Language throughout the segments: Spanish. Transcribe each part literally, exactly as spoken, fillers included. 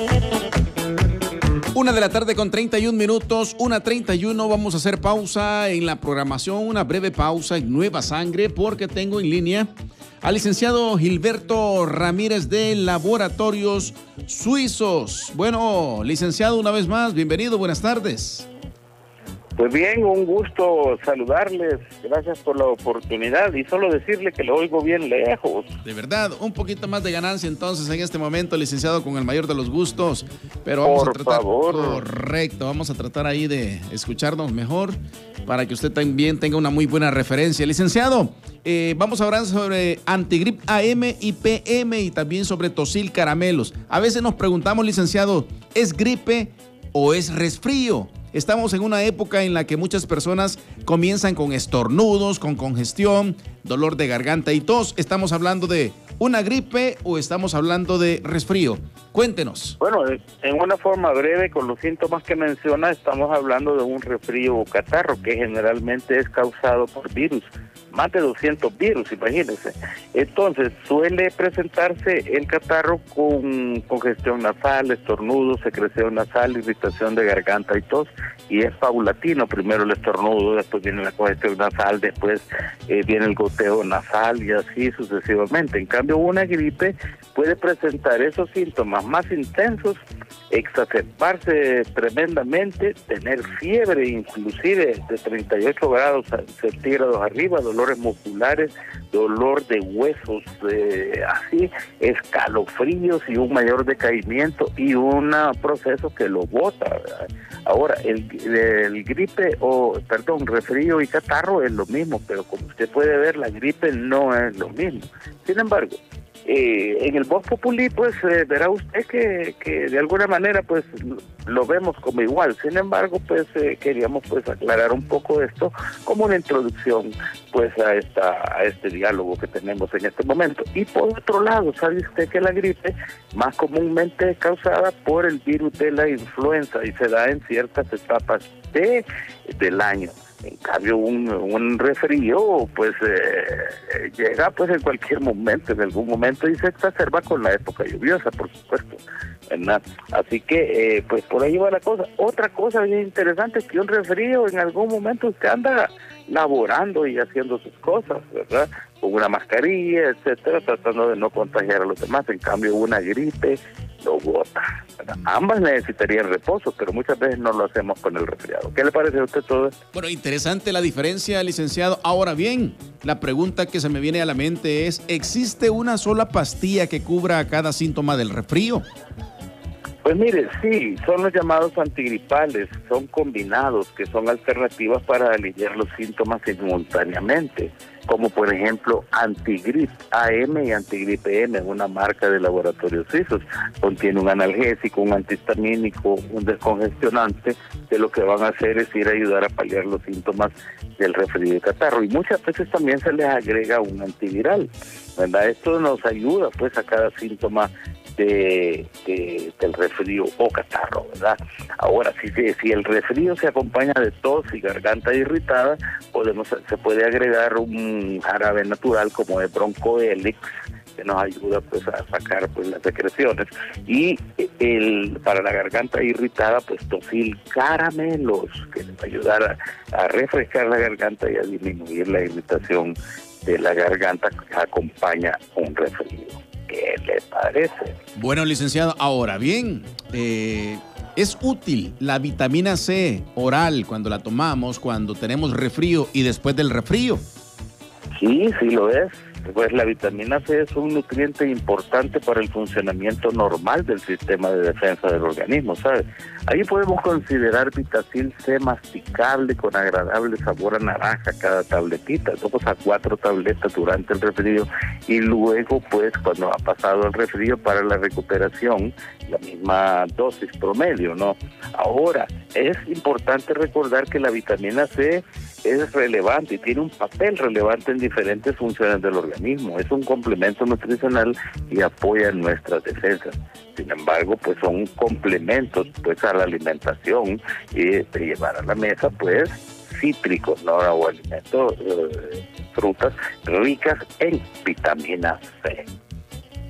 Una de la tarde con treinta y un minutos, una treinta y uno, vamos a hacer pausa en la programación, una breve pausa en Nueva Sangre, porque tengo en línea al licenciado Gilberto Ramírez de Laboratorios Suizos. Bueno, licenciado, una vez más, bienvenido, buenas tardes. Pues bien, un gusto saludarles, gracias por la oportunidad y solo decirle que lo oigo bien lejos. De verdad, un poquito más de ganancia entonces en este momento, licenciado, con el mayor de los gustos, pero vamos por a tratar, favor. Correcto, vamos a tratar ahí de escucharnos mejor para que usted también tenga una muy buena referencia. Licenciado, eh, vamos a hablar sobre Antigrip A M y P M y también sobre Tosil Caramelos. A veces nos preguntamos, licenciado, ¿es gripe o es resfrío? Estamos en una época en la que muchas personas comienzan con estornudos, con congestión, dolor de garganta y tos. ¿Estamos hablando de una gripe o estamos hablando de resfrío? Cuéntenos. Bueno, en una forma breve, con los síntomas que menciona, estamos hablando de un resfrío o catarro que generalmente es causado por virus. Más de doscientos virus, imagínense. Entonces, suele presentarse el catarro con congestión nasal, estornudo, secreción nasal, irritación de garganta y tos, y es paulatino. Primero el estornudo, después viene la congestión nasal, después eh, viene el goteo nasal y así sucesivamente. En cambio, una gripe puede presentar esos síntomas más intensos, exacerbarse tremendamente, tener fiebre inclusive de treinta y ocho grados centígrados arriba, dolores musculares, dolor de huesos, eh, así, escalofríos y un mayor decaimiento y un proceso que lo bota, ¿verdad? Ahora, el, el gripe o, perdón, resfrío y catarro es lo mismo, pero como usted puede ver, la gripe no es lo mismo. Sin embargo, Eh, en el Voz Populi, pues eh, verá usted que, que de alguna manera pues lo vemos como igual. Sin embargo, pues eh, queríamos pues aclarar un poco esto como una introducción pues a esta a este diálogo que tenemos en este momento. Y por otro lado, ¿sabe usted que la gripe más comúnmente es causada por el virus de la influenza y se da en ciertas etapas de del año? En cambio, un, un resfrío, pues, eh, llega pues en cualquier momento, en algún momento, y se exacerba con la época lluviosa, por supuesto, ¿verdad? Así que, eh, pues, por ahí va la cosa. Otra cosa bien interesante es que un resfrío, en algún momento, usted anda laborando y haciendo sus cosas, ¿verdad? Con una mascarilla, etcétera, tratando de no contagiar a los demás. En cambio, una gripe lo bota, ¿verdad? Ambas necesitarían reposo, pero muchas veces no lo hacemos con el resfriado. ¿Qué le parece a usted todo esto? Bueno, interesante la diferencia, licenciado. Ahora bien, la pregunta que se me viene a la mente es, ¿existe una sola pastilla que cubra a cada síntoma del resfrío? Pues mire, sí, son los llamados antigripales, son combinados, que son alternativas para aliviar los síntomas simultáneamente, como por ejemplo Antigrip A M y Antigrip P M, una marca de laboratorios suizos. Contiene un analgésico, un antihistamínico, un descongestionante, que lo que van a hacer es ir a ayudar a paliar los síntomas del resfrío y catarro. Y muchas veces también se les agrega un antiviral, ¿verdad? Esto nos ayuda pues a cada síntoma De, de, del resfrío o catarro, ¿verdad? Ahora, si, si el resfrío se acompaña de tos y garganta irritada, podemos se puede agregar un jarabe natural como de Broncohelix, que nos ayuda pues a sacar pues las secreciones, y el para la garganta irritada pues Tosil Caramelos, que les va a ayudar a, a refrescar la garganta y a disminuir la irritación de la garganta que acompaña un resfrío. ¿Qué le parece? Bueno, licenciado, ahora bien, eh, ¿es útil la vitamina C oral cuando la tomamos, cuando tenemos resfrío y después del resfrío? Sí, sí lo es. Pues la vitamina C es un nutriente importante para el funcionamiento normal del sistema de defensa del organismo, ¿sabes? Ahí podemos considerar Vitacil C masticable con agradable sabor a naranja cada tabletita, dos a cuatro tabletas durante el resfrío y luego pues cuando ha pasado el resfrío para la recuperación, la misma dosis promedio, ¿no? Ahora, es importante recordar que la vitamina C es relevante y tiene un papel relevante en diferentes funciones del organismo. Es un complemento nutricional y apoya nuestras defensas. Sin embargo, pues son complementos pues a la alimentación y de llevar a la mesa pues cítricos, ¿no? O alimentos, eh, frutas ricas en vitamina C.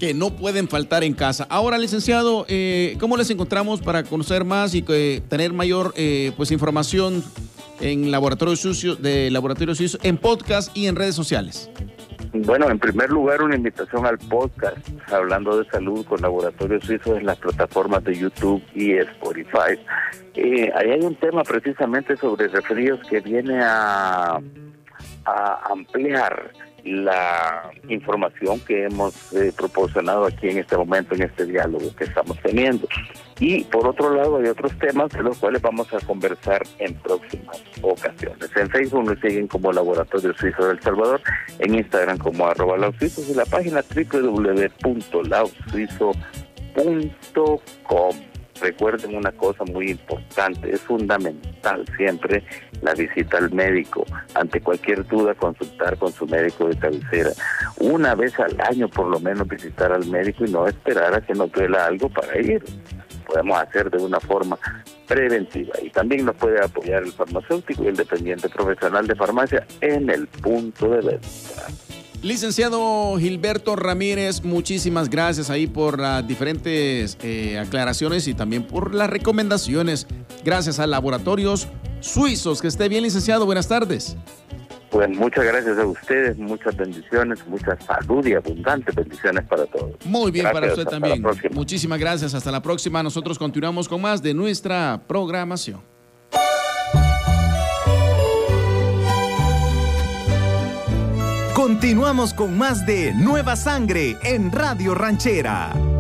que no pueden faltar en casa. Ahora, licenciado, eh, ¿cómo les encontramos para conocer más y eh, tener mayor eh, pues información en Laboratorio Suizo, de Laboratorio Suizo, en podcast y en redes sociales? Bueno, en primer lugar, una invitación al podcast Hablando de Salud con Laboratorio Suizo en las plataformas de YouTube y Spotify. Eh, ahí hay un tema precisamente sobre resfríos que viene a, a ampliar la información que hemos eh, proporcionado aquí en este momento, en este diálogo que estamos teniendo. Y por otro lado hay otros temas de los cuales vamos a conversar en próximas ocasiones. En Facebook nos siguen como Laboratorio Suizo de El Salvador, en Instagram como arroba lausuizos y la página doble u doble u doble u punto lausuizo punto com. Recuerden una cosa muy importante, es fundamental siempre la visita al médico. Ante cualquier duda, consultar con su médico de cabecera. Una vez al año por lo menos visitar al médico y no esperar a que nos duela algo para ir. Podemos hacer de una forma preventiva. Y también nos puede apoyar el farmacéutico y el dependiente profesional de farmacia en el punto de venta. Licenciado Gilberto Ramírez, muchísimas gracias ahí por las diferentes eh, aclaraciones y también por las recomendaciones. Gracias a Laboratorios Suizos. Que esté bien, licenciado. Buenas tardes. Pues muchas gracias a ustedes, muchas bendiciones, mucha salud y abundantes bendiciones para todos. Muy bien, gracias, para usted hasta también. La próxima. Muchísimas gracias. Hasta la próxima. Nosotros continuamos con más de nuestra programación. Continuamos con más de Nueva Sangre en Radio Ranchera.